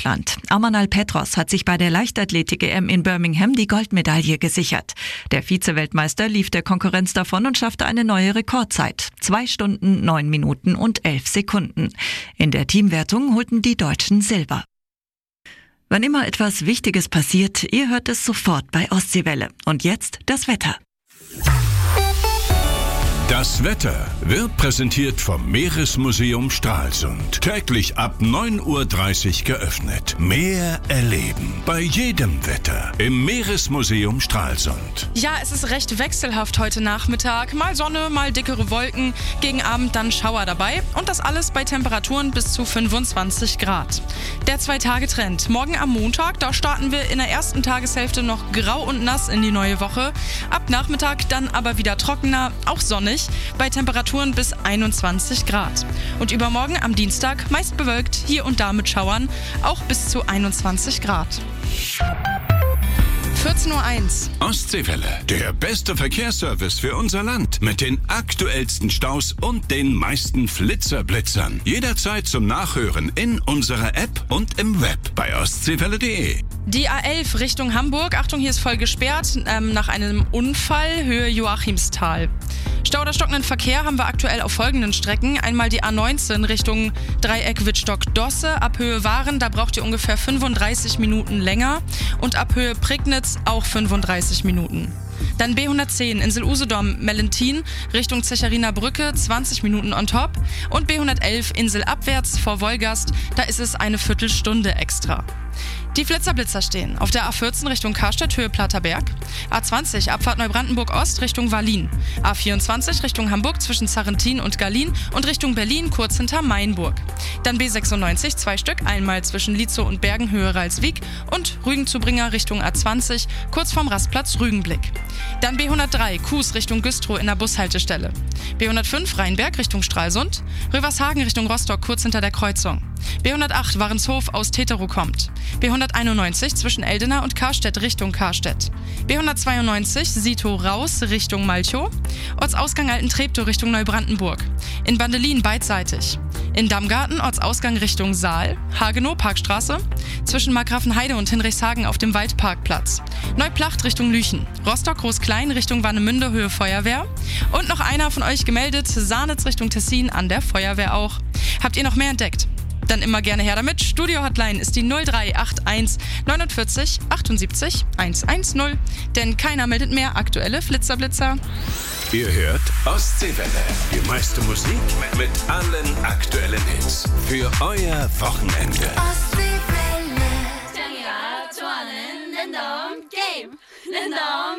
Deutschland. Amanal Petros hat sich bei der Leichtathletik-EM in Birmingham die Goldmedaille gesichert. Der Vize-Weltmeister lief der Konkurrenz davon und schaffte eine neue Rekordzeit. 2 Stunden, 9 Minuten und 11 Sekunden. In der Teamwertung holten die Deutschen Silber. Wann immer etwas Wichtiges passiert, ihr hört es sofort bei Ostseewelle. Und jetzt das Wetter. Das Wetter wird präsentiert vom Meeresmuseum Stralsund. Täglich ab 9:30 Uhr geöffnet. Meer erleben. Bei jedem Wetter im Meeresmuseum Stralsund. Ja, es ist recht wechselhaft heute Nachmittag. Mal Sonne, mal dickere Wolken. Gegen Abend dann Schauer dabei. Und das alles bei Temperaturen bis zu 25 Grad. Der 2-Tage-Trend. Morgen am Montag, da starten wir in der ersten Tageshälfte noch grau und nass in die neue Woche. Ab Nachmittag dann aber wieder trockener, auch sonnig. Bei Temperaturen bis 21 Grad. Und übermorgen am Dienstag meist bewölkt, hier und da mit Schauern, auch bis zu 21 Grad. 14:01 Uhr. Ostseewelle, der beste Verkehrsservice für unser Land. Mit den aktuellsten Staus und den meisten Flitzerblitzern. Jederzeit zum Nachhören in unserer App und im Web bei ostseewelle.de. Die A11 Richtung Hamburg. Achtung, hier ist voll gesperrt nach einem Unfall, Höhe Joachimsthal. Stau oder stockenden Verkehr haben wir aktuell auf folgenden Strecken. Einmal die A19 Richtung Dreieck Wittstock-Dosse. Ab Höhe Waren, da braucht ihr ungefähr 35 Minuten länger. Und ab Höhe Prignitz auch 35 Minuten. Dann B110 Insel-Usedom Mellentin Richtung Zechariner Brücke, 20 Minuten on top. Und B111 Insel abwärts vor Wolgast, da ist es eine Viertelstunde extra. Die Flitzerblitzer stehen auf der A14 Richtung Karstedt, Höhe Platterberg, A20 Abfahrt Neubrandenburg Ost Richtung Wallin, A24 Richtung Hamburg zwischen Zarrentin und Gallin und Richtung Berlin kurz hinter Mainburg. Dann B96 2 Stück, einmal zwischen Lietzow und Bergen Höhe Ralswiek und Rügenzubringer Richtung A20 kurz vorm Rastplatz Rügenblick. Dann B103 Kues Richtung Güstrow in der Bushaltestelle. B105 Rheinberg Richtung Stralsund, Rövershagen Richtung Rostock kurz hinter der Kreuzung. B108 Warenshof aus Teterow kommt. B191 zwischen Eldena und Karstedt Richtung Karstedt. B192 Sito raus Richtung Malchow. Ortsausgang Altentreptow Richtung Neubrandenburg. In Bandelin beidseitig. In Dammgarten Ortsausgang Richtung Saal. Hagenow Parkstraße. Zwischen Markgrafenheide und Hinrichshagen auf dem Waldparkplatz. Neuplacht Richtung Lüchen. Rostock Groß-Klein Richtung Warnemünde Höhe Feuerwehr. Und noch einer von euch gemeldet, Sahnitz Richtung Tessin an der Feuerwehr auch. Habt ihr noch mehr entdeckt? Dann immer gerne her damit. Studio-Hotline ist die 0381 49 78 110. Denn keiner meldet mehr aktuelle Flitzerblitzer. Ihr hört Ostseewelle. Die meiste Musik mit allen aktuellen Hits. Für euer Wochenende. Ostseewelle.